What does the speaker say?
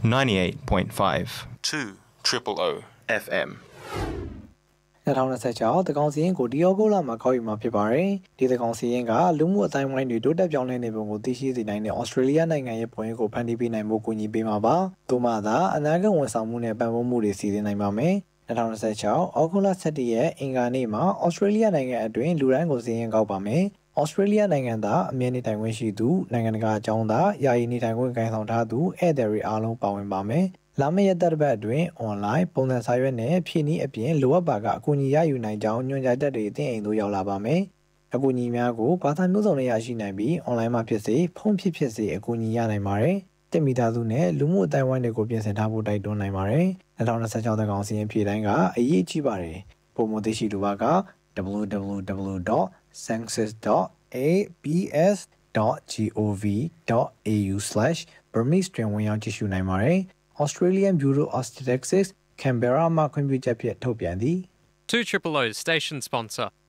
98.5 200 FM 2026တကောင်စီရင်ကိုဒီယောဂိုလာမှာခေါ်ယူမှာဖြစ်ပါတယ်။ဒီတကောင်စီရင်ကလူမှုအတိုင်းဝိုင်းတွေတိုးတက်ပြောင်းလဲနေပုံကိုသိရှိစေနိုင်တဲ့ဩစတြေးလျနိုင်ငံရဲ့ပုံရိပ်ကိုဖန်တီးပေးနိုင်ဖို့ကူညီပေးမှာပါ။သို့မှသာအနာဂတ်ဝန်ဆောင်မှုနဲ့ပံ့ပိုးမှုတွေစီစဉ်နိုင်ပါမယ်။2026အောက်တိုဘာ17ရက်အင်္ဂါနေ့မှာဩစတြေးလျနိုင်ငံအတွင်းလူတိုင်းကိုစီရင်ကောက်ပါမယ်။ဩစတြေးလျနိုင်ငံသားအမြဲနေထိုင်ခွင့်ရှိသူနိုင်ငံတကာအကြောင်းသားယာယီနေထိုင်ခွင့်ကိုင်ဆောင်ထားသူဧည့်သည်တွေအားလုံးပါဝင်ပါမယ်။လာမယ့်ရက်သတ္တပတ်အတွင်းအွန်လိုင်းပုံစံစာရွက်နဲ့ဖြည့်နည်းအပြင်လိုအပ်ပါကအကူအညီရယူနိုင်ကြောင်းညွှန်ကြားချက်တွေအသင်းအိမ်သို့ရောက်လာပါမယ်။အကူအညီများကိုဘာသာမျိုးစုံနဲ့ရရှိနိုင်ပြီးအွန်လိုင်းမှာဖြစ်စေဖုန်းဖြစ်စေအကူအညီရနိုင်ပါတယ်။တင်မီသားစုနဲ့လူမှုအတိုင်းဝိုင်းတွေကိုပြင်ဆင်ထားဖို့တိုက်တွန်းနိုင်ပါတယ်။2026တကောင်စီရင်ဖြည့်တိုင်းကအရေးကြီးပါတယ်။ပုံမသိရှိလိုပါက www.census.abs.gov.au/Burmese တွင်ဝင်ရောက်ကြည့်ရှုနိုင်ပါတယ်။ Australian Bureau of Statistics Canberra မှခွင့်ပြုချက်ဖြင့်ထုတ်ပြန်သည် 200 station sponsor